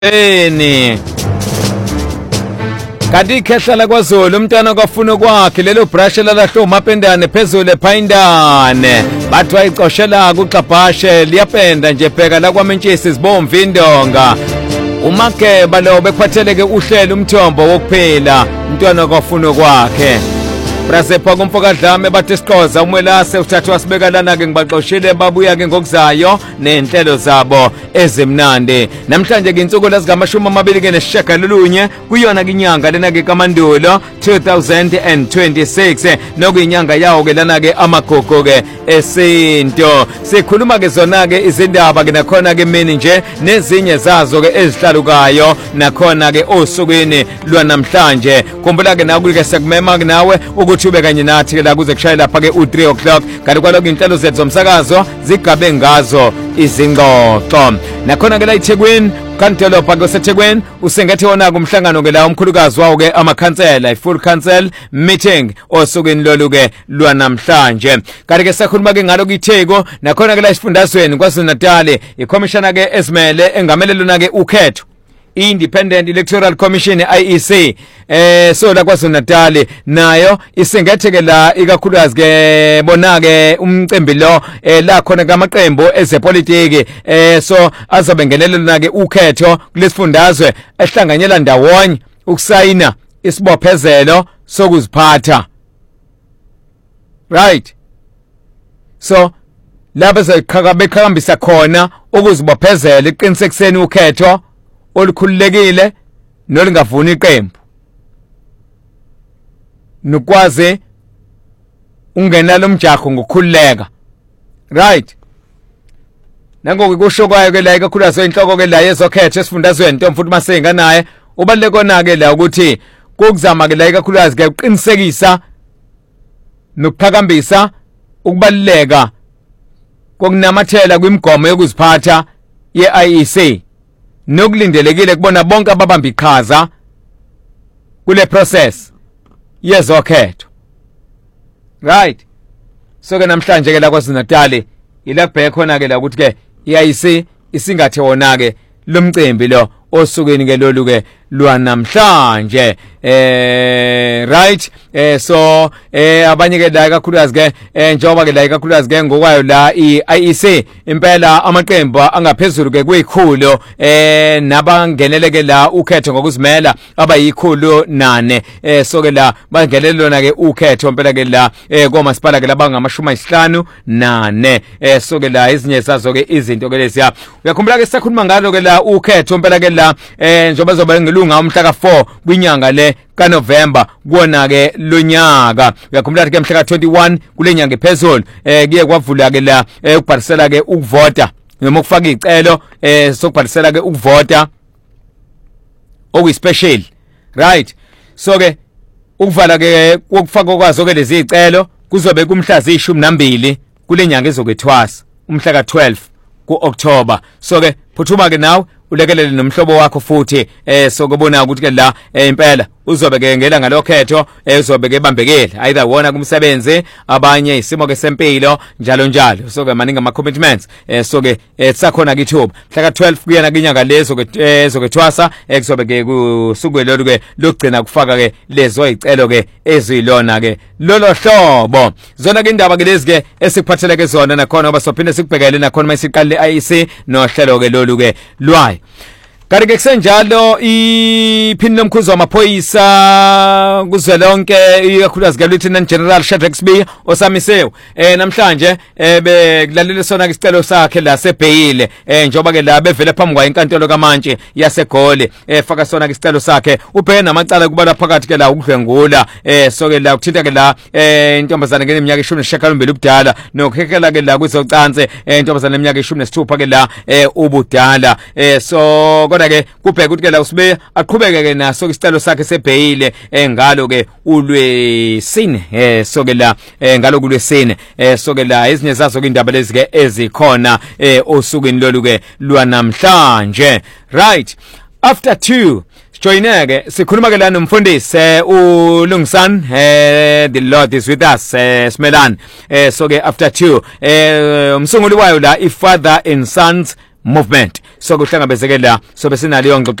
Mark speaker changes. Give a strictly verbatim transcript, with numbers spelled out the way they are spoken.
Speaker 1: eni kanti ikhehla la kwaZulu umntwana kwafuna kwakhe lelo brush lalahlo mapendane phezulu ephayindane bathi wayicoshela kuxabhashe liyapenda nje bheka la kwamentshisi sibomva indonga umakeba lo bekuphatheleke uhlelo umthombo wokuphela umntwana kwafuna kwakhe Brasepha kumfokadlame bathi siqoza umwelase uthathu wasibeka lana ke ngibaxoshile babuya ke ngokuzayo nenhlelo zabo ezimnandi namhlanje ke insuku lezingamashumi amabili ke nesishagalolunye kuyona ke inyanga lena ke kaMandulo two thousand twenty-six nokuyinyanga yawo ke lana ke amagogo ke esinto sikhuluma ke zona ke izindaba ke nakhona ke mini nje nezinye zazo ke ezihlalukayo nakhona ke osukwini lwanamhlanje khumbula ke nawe ke sekumema ke nawe ukuthi ube kanye nathi ke la kuze kushayela lapha ke u three o'clock kanti kwaloko inhlelo zethu zomsakazo zigabe ngazo izingxoxo nakhona ke la eThekwini kantelo phako seThekwini usengethe wona kumhlangano ke la umkhulukazi wawo ke amakhansela ifull council meeting osukwini loluke lwanamhlanje kanti ke sakhuluma ke ngalo kuItheko nakhona ke la isifundazweni kwaZulu-Natal iCommissioner ke esimele engamele lona ke ukhetho Independent Electoral Commission I E C eh so la kwaZulu-Natal nayo isengetheke la ikakhulukazi ke bona ke umcimbi lo eh la khona kamaqembu ezepolitiki eh so azobe ngenelelana ke ukhetho kulesifundazwe ehlanganyela ndawonye ukusayina isibophezelo sokuziphatha right so lapha bekhambisa khona ukuzibophezela iqinisekiseni ukhetho olukhululekile nolingavuni iqembu nokwazi ungena lomjaho ngokukhululeka right nangoku kusho kwayo ke la ikakhulukazi inhloko ke la yezokhetho esifundazweni nto mfuthi masenga naye ubaleke kona ke la ukuthi kokuzama ke la ikakhulukazi ke uqinisekisa nokuphakambisa ukubaleka kokunamathela kwimigomo yokuziphatha ye I E C nokulindelekile kubona bonke ababamba iqhaza kule process yezokhetho right so ke namhlanje ke la kwaZulu-Natal ila kubheka khona ke la ukuthi ke I E C isingathe wona ke lomcimbi lo osukeni ke lolu ke lwanamhlanje eh right eh so eh abanye ke la kakhulukazi ke njengoba ke la kakhulukazi ke ngokwayo la I E C impela amaqembu angaphezulu ke kweyikhulu eh nabangeneleke la ukhetho ngokuzimela abayikhulu nane eh so ke la bangenele lona ke ukhetho impela ke la eh komasipala ke labangamashumi ayisihlanu nane eh so ke la izinye zazo ke izinto ke lesiya uyakhumbula ke sisakhuluma ngalo ke la ukhetho impela ke la eh njengoba zoba ngelunga umhla ka four kwinyanga le kaNovember kuona ke lonyaka uyakhumbula ke mhla ka twenty-one kule nyanga ephezulu eh kuye kwavula ke la ukubhalisela ke ukuvota noma ukufaka izicelo eh sokubhalisela ke ukuvota okuyispecial right so ke ukuvala ke ukufaka kwazo ke lezi izicelo kuzobe kumhla zishumi nambili kule nyanga ezokwethwasa umhla ka twelve kuOctober so ke phuthuma ke nawe ulekelele nomhlobo wakho futhi eh sokubona ukuthi ke la impela uzobe ke ngela ngalokhetho ezobe ke bambekile either wona kumsebenzi abanye isimo ke sempilo njalo njalo so ke maningi ama commitments eh so ke sakhona kithuba mhla ka twelve kuyena kinyanga lezo ke ezokwethwasa ekuzobe ke kusuku lolu ke lokugcina kufaka ke lezo izicelo ke ezilona ke lolo hlobo zona ke indaba ke lezi ke esikuphatheleke zona nakhona ngoba sophinde sikubhekele nakhona mayisiqale I E C nohlelo ke lolu ke lwayo kanti ke kusenjalo iphini lomkhuzo wamaphoyisa kuzwelonke ikakhulukazi ke Lieutenant General Shadrack Sibiya osamisewe eh namhlanje eh bekulalele sona ke isicelo sakhe la sebheyile eh njoba ke la bevele phambi kwa inkantolo kaMantshi yaseGoli eh faka sona ke isicelo sakhe ubheke namacala kubala phakathi ke la ukudlwengula eh so ke la ukuthinta ke la eh intombazana ke neminyaka ishumi nesishiyagalombili ubudala nokuhekela ke la kwezocansi eh intombazana neminyaka ishumi nesithupha ke la eh ubudala eh so ke kubheka ukuthi ke la usibe aqhubeke ke naso isicelo sakhe sebheyile engalo ke ulwesine eh so ke la engalo kulwesine eh so ke la ezinye zazo ke indaba lezi ke ezikhona eh osukwini lolu ke lwanamhlanje right after two joineke sikhuluma ke la nomfundisi uLungisani eh the Lord is with us eh Smelani eh so ke after two eh umsunguli wayo la iFather and Sons movement. So kuhlangabezeke la so besinale yonke